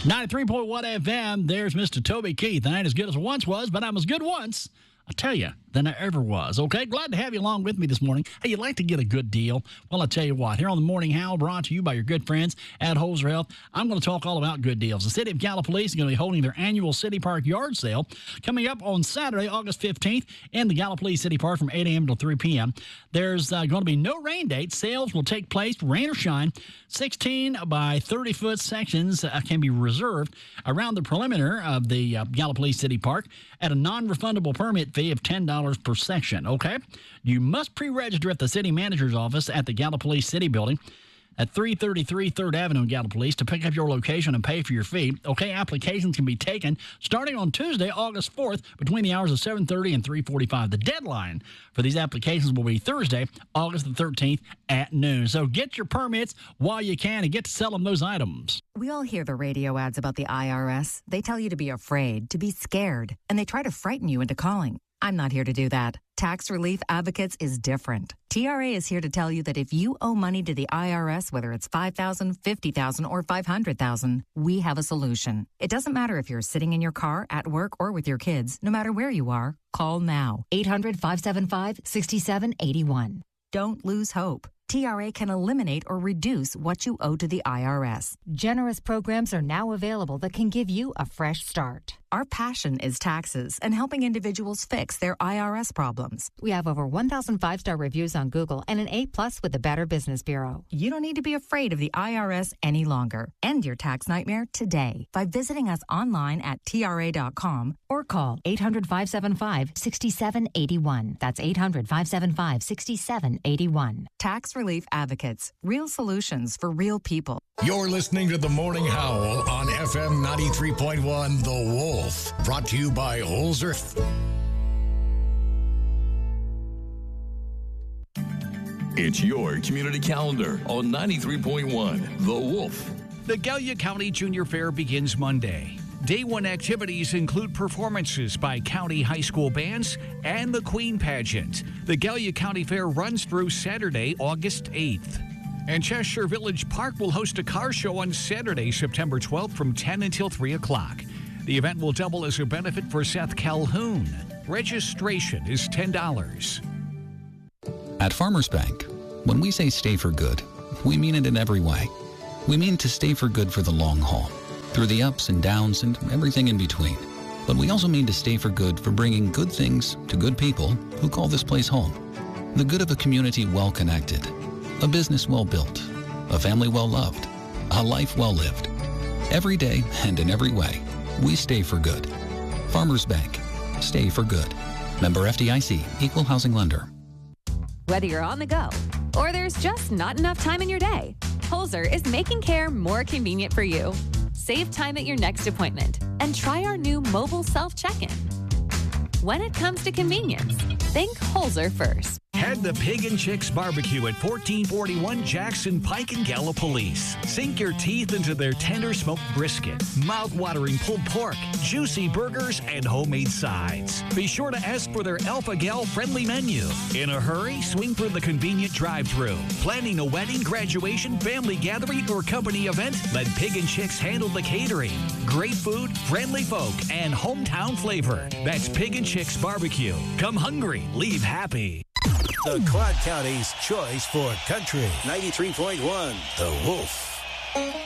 93.1 FM, there's Mr. Toby Keith. I ain't as good as I once was, but I'm as good once, I tell you, than I ever was. Okay, glad to have you along with me this morning. Hey, you'd like to get a good deal? Well, I tell you what, here on the Morning Howl, brought to you by your good friends at Holzer Health, I'm going to talk all about good deals. The City of Gallipolis is going to be holding their annual City Park Yard Sale coming up on Saturday, August 15th in the Gallipolis City Park from 8 a.m. to 3 p.m. There's going to be no rain date. Sales will take place, rain or shine. 16 by 30-foot sections can be reserved around the perimeter of the Gallipolis City Park at a non-refundable permit fee of $10 per section, okay? You must pre-register at the city manager's office at the Gallipolis City Building at 333 3rd Avenue in Gallipolis to pick up your location and pay for your fee. Okay, applications can be taken starting on Tuesday, August 4th, between the hours of 7:30 and 3:45. The deadline for these applications will be Thursday, August the 13th at noon. So get your permits while you can and get to sell them those items. We all hear the radio ads about the IRS. They tell you to be afraid, to be scared, and they try to frighten you into calling. I'm not here to do that. Tax Relief Advocates is different. TRA is here to tell you that if you owe money to the IRS, whether it's $5,000, $50,000, or $500,000, we have a solution. It doesn't matter if you're sitting in your car, at work, or with your kids. No matter where you are, call now. 800-575-6781. Don't lose hope. TRA can eliminate or reduce what you owe to the IRS. Generous programs are now available that can give you a fresh start. Our passion is taxes and helping individuals fix their IRS problems. We have over 1,000 five-star reviews on Google and an A+ with the Better Business Bureau. You don't need to be afraid of the IRS any longer. End your tax nightmare today by visiting us online at TRA.com or call 800-575-6781. That's 800-575-6781. Tax Relief Advocates. Real solutions for real people. You're listening to The Morning Howl on FM 93.1 The Wolf. Brought to you by Holzer. It's your community calendar on 93.1 The Wolf. The Gallia County Junior Fair begins Monday. Day one activities include performances by county high school bands and the Queen Pageant. The Gallia County Fair runs through Saturday, August 8th. And Cheshire Village Park will host a car show on Saturday, September 12th from 10 until 3 o'clock. The event will double as a benefit for Seth Calhoun. Registration is $10. At Farmers Bank, when we say stay for good, we mean it in every way. We mean to stay for good for the long haul, through the ups and downs and everything in between. But we also mean to stay for good for bringing good things to good people who call this place home. The good of a community well connected, a business well built, a family well loved, a life well lived. Every day and in every way, we stay for good. Farmers Bank. Stay for good. Member FDIC. Equal housing lender. Whether you're on the go or there's just not enough time in your day, Holzer is making care more convenient for you. Save time at your next appointment and try our new mobile self-check-in. When it comes to convenience, think Holzer first. Head to Pig and Chicks Barbecue at 1441 Jackson Pike in Gallipolis. Sink your teeth into their tender smoked brisket, mouth-watering pulled pork, juicy burgers, and homemade sides. Be sure to ask for their Alpha Gal friendly menu. In a hurry, swing through the convenient drive-thru. Planning a wedding, graduation, family gathering, or company event? Let Pig and Chicks handle the catering. Great food, friendly folk, and hometown flavor. That's Pig and Chicks Barbecue. Come hungry, leave happy. The Clark County's choice for country. 93.1 The Wolf.